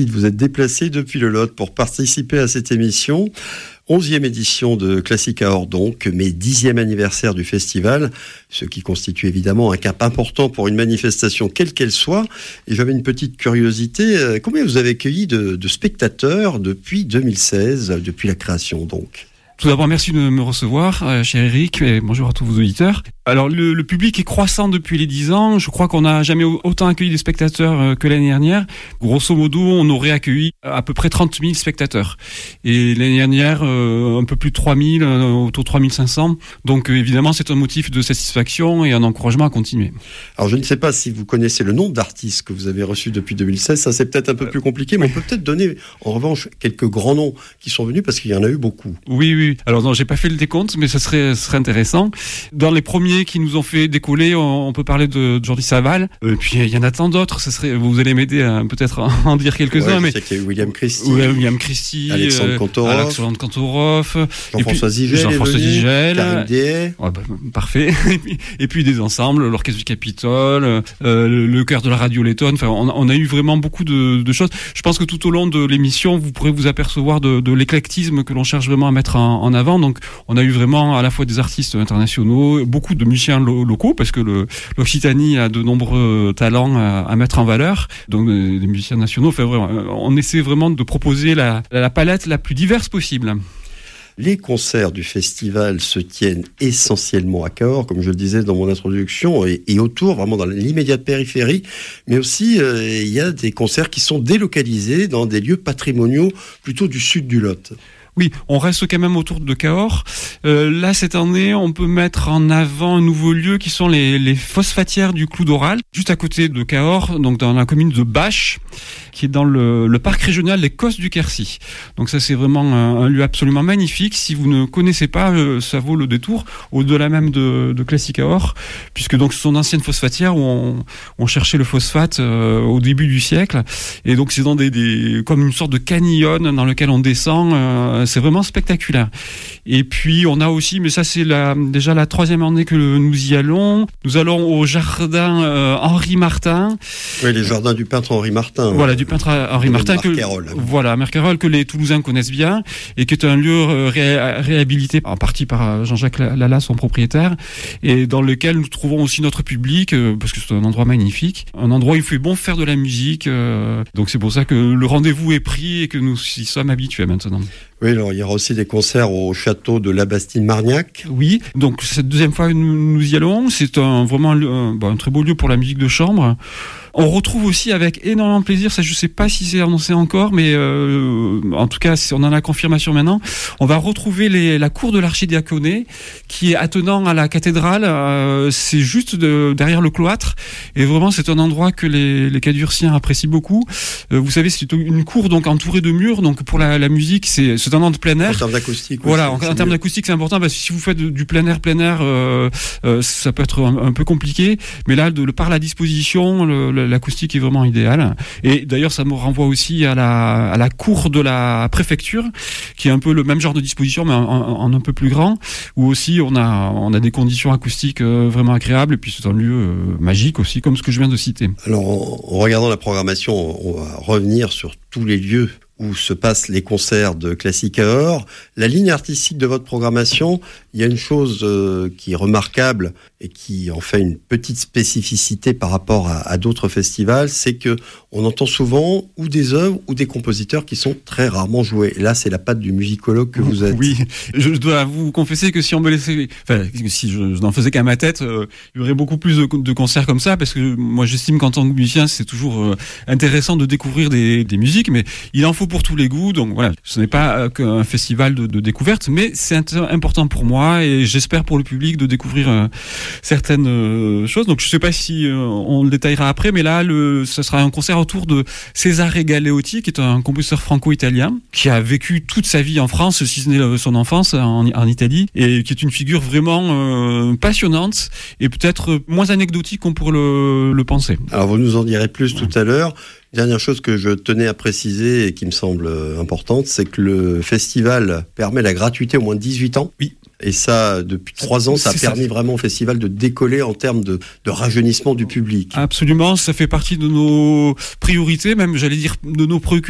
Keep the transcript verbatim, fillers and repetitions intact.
Aristide, vous êtes déplacé depuis le Lot pour participer à cette émission. onzième édition de Classic Hour donc, mais dixième anniversaire du festival, ce qui constitue évidemment un cap important pour une manifestation quelle qu'elle soit. Et j'avais une petite curiosité, combien vous avez accueilli de, de spectateurs depuis deux mille seize, depuis la création donc ? Tout d'abord, merci de me recevoir, euh, cher Eric, et bonjour à tous vos auditeurs. Alors, le, le public est croissant depuis les dix ans. Je crois qu'on n'a jamais autant accueilli de spectateurs euh, que l'année dernière. Grosso modo, on aurait accueilli à peu près trente mille spectateurs. Et l'année dernière, euh, un peu plus de trois mille, euh, autour de trois mille cinq cents. Donc, euh, évidemment, c'est un motif de satisfaction et un encouragement à continuer. Alors, je ne sais pas si vous connaissez le nombre d'artistes que vous avez reçus depuis deux mille seize. Ça, c'est peut-être un peu plus compliqué, mais on peut peut-être donner, en revanche, quelques grands noms qui sont venus parce qu'il y en a eu beaucoup. Oui, oui. Alors non, j'ai pas fait le décompte, mais ce serait, ce serait intéressant. Dans les premiers qui nous ont fait décoller, on, on peut parler de Jordi Savall. Et puis il y en a tant d'autres. Ce serait, vous allez m'aider à peut-être en dire quelques-uns. Ouais, mais je sais qu'il y a eu William Christie, ouais, William Christie, Alexandre Kantorov, euh, Alexandre Kantorov, Jean-François Zigel, Jean-François Zigel, Karim Diet. Ouais, bah, parfait. et, puis, et puis des ensembles, l'Orchestre du Capitole, euh, le, le chœur de la Radio Letton. Enfin, on, on a eu vraiment beaucoup de, de choses. Je pense que tout au long de l'émission, vous pourrez vous apercevoir de, de l'éclectisme que l'on cherche vraiment à mettre en, en avant. Donc on a eu vraiment à la fois des artistes internationaux, beaucoup de musiciens lo- locaux, parce que le, l'Occitanie a de nombreux talents à, à mettre en valeur, donc des, des musiciens nationaux. Enfin, vraiment, on essaie vraiment de proposer la, la palette la plus diverse possible. Les concerts du festival se tiennent essentiellement à Cahors, comme je le disais dans mon introduction, et, et autour, vraiment dans l'immédiate périphérie, mais aussi euh, il y a des concerts qui sont délocalisés dans des lieux patrimoniaux plutôt du sud du Lot. Oui, on reste quand même autour de Cahors. Euh, là, cette année, on peut mettre en avant un nouveau lieu qui sont les, les phosphatières du Clou d'Oral, juste à côté de Cahors, donc dans la commune de Bache, qui est dans le, le parc régional des Cosses du Quercy. Donc ça, c'est vraiment un, un lieu absolument magnifique. Si vous ne connaissez pas, euh, ça vaut le détour, au-delà même de, de Classic Hour, puisque donc ce sont d'anciennes phosphatières où on, on cherchait le phosphate euh, au début du siècle. Et donc c'est dans des, des comme une sorte de canyon dans lequel on descend. Euh, c'est vraiment spectaculaire. Et puis on a aussi, mais ça c'est la, déjà la troisième année que nous y allons. Nous allons au jardin euh, Henri Martin. Oui, les jardins du peintre Henri Martin. Voilà, du peintre Henri Martin. Que, voilà, Marquerolles, que les Toulousains connaissent bien et qui est un lieu ré, réhabilité en partie par Jean-Jacques Lala, son propriétaire, et dans lequel nous trouvons aussi notre public, euh, parce que c'est un endroit magnifique, un endroit où il fait bon faire de la musique. Euh, donc c'est pour ça que le rendez-vous est pris et que nous y sommes habitués maintenant. Oui, alors il y aura aussi des concerts au château de Labastide-Margnac. Oui, donc cette deuxième fois nous, nous y allons, c'est un, vraiment un, un très beau lieu pour la musique de chambre. On retrouve aussi avec énormément de plaisir, ça je sais pas si c'est annoncé encore, mais euh, en tout cas si on en a la confirmation maintenant, on va retrouver les, la cour de l'archidiaconé qui est attenant à la cathédrale, euh, c'est juste de, derrière le cloître, et vraiment c'est un endroit que les, les cadurciens apprécient beaucoup. Euh, vous savez, c'est une cour donc entourée de murs, donc pour la, la musique c'est, c'est un endroit de plein air. En termes d'acoustique. Voilà, aussi, en, en termes d'acoustique c'est important parce que si vous faites du plein air, plein air, euh, euh, ça peut être un, un peu compliqué, mais là de, par la disposition, le, l'acoustique est vraiment idéale. Et d'ailleurs, ça me renvoie aussi à la, à la cour de la préfecture, qui est un peu le même genre de disposition, mais en, en, en un peu plus grand, où aussi on a, on a des conditions acoustiques euh, vraiment agréables, et puis c'est un lieu euh, magique aussi, comme ce que je viens de citer. Alors, en, en regardant la programmation, on va revenir sur tous les lieux où se passent les concerts de Classic Hour. La ligne artistique de votre programmation, il y a une chose euh, qui est remarquable et qui en fait une petite spécificité par rapport à, à d'autres festivals, c'est que on entend souvent ou des œuvres ou des compositeurs qui sont très rarement joués. Et là, c'est la patte du musicologue que vous êtes. Oui, je dois vous confesser que si on me laissait, enfin, si je, je n'en faisais qu'à ma tête, euh, il y aurait beaucoup plus de, de concerts comme ça, parce que moi, j'estime qu'en tant que musicien, c'est toujours euh, intéressant de découvrir des, des musiques, mais il en faut pour tous les goûts. Donc voilà, ce n'est pas euh, qu'un festival de, de découverte, mais c'est int- important pour moi et j'espère pour le public de découvrir euh, certaines euh, choses. Donc je ne sais pas si euh, on le détaillera après, mais là, le, ce sera un concert autour de Cesare Galeotti, qui est un compositeur franco-italien, qui a vécu toute sa vie en France, si ce n'est son enfance en, en Italie, et qui est une figure vraiment euh, passionnante et peut-être moins anecdotique qu'on pourrait le, le penser. Alors vous nous en direz plus ouais. tout à l'heure. Dernière chose que je tenais à préciser et qui me semble importante, c'est que le festival permet la gratuité au moins de dix-huit ans. Oui. Et ça, depuis trois ans, ça a permis ça. vraiment au festival de décoller en termes de, de rajeunissement du public. Absolument, ça fait partie de nos priorités, même j'allais dire de nos préoccupations.